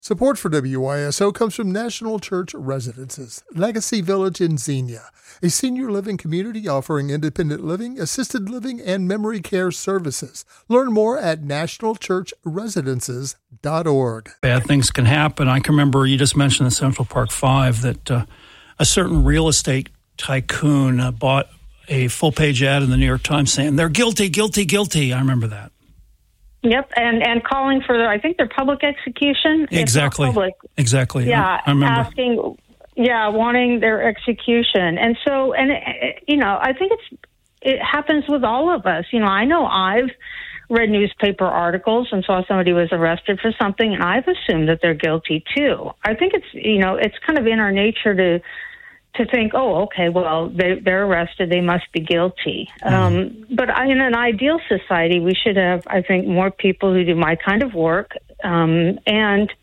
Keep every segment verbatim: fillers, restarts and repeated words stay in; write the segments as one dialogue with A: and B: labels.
A: Support for W Y S O comes from National Church Residences, Legacy Village in Xenia, a senior living community offering independent living, assisted living, and memory care services. Learn more at national church residences dot org.
B: Bad things can happen. I can remember you just mentioned the Central Park Five, that uh, a certain real estate tycoon uh, bought a full-page ad in the New York Times saying, they're guilty, guilty, guilty. I remember that.
C: Yep, and, and calling for, their, I think, their public execution.
B: Exactly.
C: Public.
B: Exactly.
C: Yeah,
B: I, I remember.
C: asking, yeah, wanting their execution. And so, and, it, you know, I think it's it happens with all of us. You know, I know I've read newspaper articles and saw somebody was arrested for something, and I've assumed that they're guilty, too. I think it's, you know, it's kind of in our nature to to think, oh, okay, well, they, they're arrested, they must be guilty. Mm-hmm. Um, but in an ideal society, we should have, I think, more people who do my kind of work. Um, and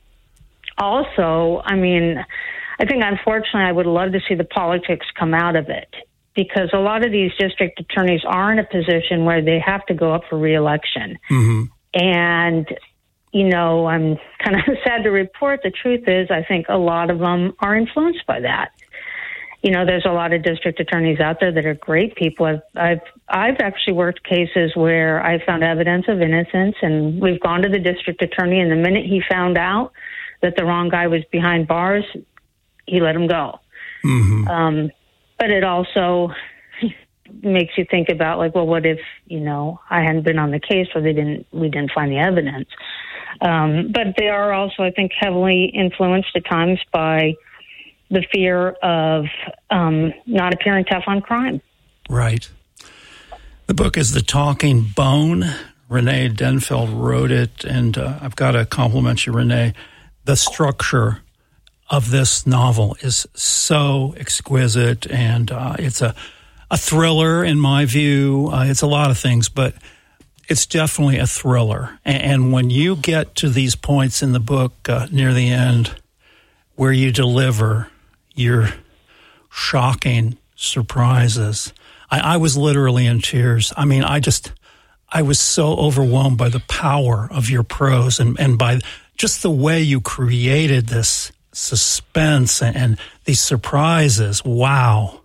C: also, I mean, I think, unfortunately, I would love to see the politics come out of it, because a lot of these district attorneys are in a position where they have to go up for re-election. Mm-hmm. And, you know, I'm kind of sad to report, the truth is, I think a lot of them are influenced by that. You know, there's a lot of district attorneys out there that are great people. I've, I've, I've actually worked cases where I found evidence of innocence, and we've gone to the district attorney, and the minute he found out that the wrong guy was behind bars, he let him go. Mm-hmm. Um, but it also makes you think about, like, well, what if, you know, I hadn't been on the case, or they didn't, we didn't find the evidence. Um, but they are also, I think, heavily influenced at times by the fear of um, not appearing tough on crime.
B: Right. The book is The Talking Bone. Renee Denfeld wrote it, and uh, I've got to compliment you, Renee. The structure of this novel is so exquisite, and uh, it's a, a thriller, in my view. Uh, it's a lot of things, but it's definitely a thriller. And, and when you get to these points in the book uh, near the end where you deliver your shocking surprises, I, I was literally in tears. I mean, I just, I was so overwhelmed by the power of your prose, and, and by just the way you created this suspense and, and these surprises. Wow.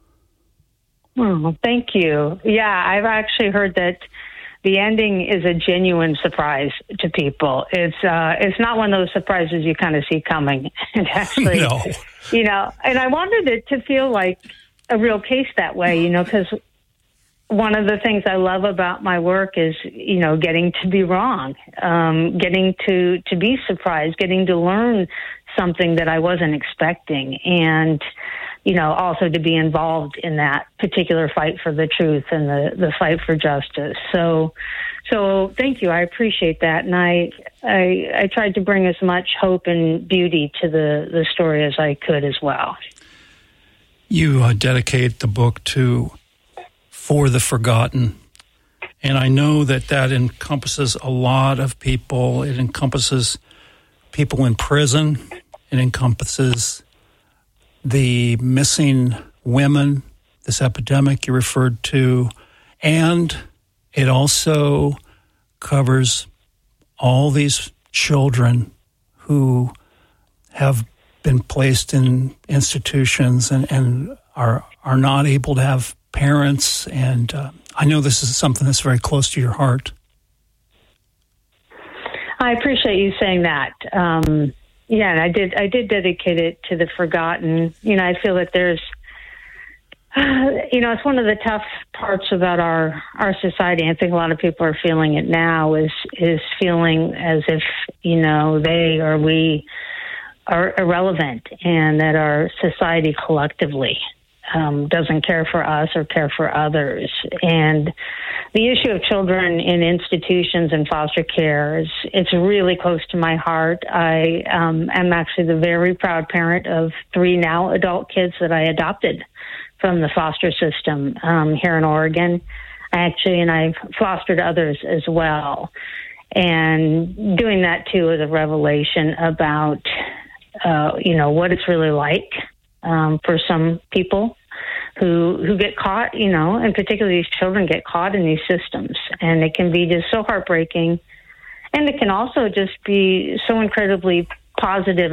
C: Oh, thank you. Yeah, I've actually heard that the ending is a genuine surprise to people. It's uh, it's not one of those surprises you kind of see coming. And actually,
B: no.
C: You know, and I wanted it to feel like a real case that way, you know, because one of the things I love about my work is, you know, getting to be wrong, um, getting to, to be surprised, getting to learn something that I wasn't expecting, and, you know, also to be involved in that particular fight for the truth and the, the fight for justice. So, so thank you. I appreciate that. And I, I, I tried to bring as much hope and beauty to the, the story as I could as well.
B: You uh, dedicate the book to For the Forgotten. And I know that that encompasses a lot of people. It encompasses people in prison. It encompasses the missing women, this epidemic you referred to, and it also covers all these children who have been placed in institutions and, and are are not able to have parents. And uh, I know this is something that's very close to your heart.
C: I appreciate you saying that. Um, yeah, and I did. I did dedicate it to the forgotten. You know, I feel that there's, uh, you know, it's one of the tough parts about our our society. I think a lot of people are feeling it now. Is is feeling as if, you know, they or we are irrelevant, and that our society collectively Um, doesn't care for us or care for others. And the issue of children in institutions and foster care is, it's really close to my heart. I um, am actually the very proud parent of three now adult kids that I adopted from the foster system um, here in Oregon. I actually, and I've fostered others as well. And doing that too is a revelation about, uh, you know, what it's really like Um, for some people who who get caught, you know, and particularly these children get caught in these systems. And it can be just so heartbreaking. And it can also just be so incredibly positive